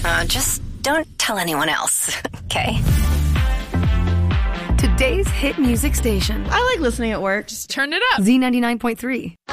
Just don't tell anyone else, okay? Today's hit music station. I like listening at work. Just turn it up. Z99.3.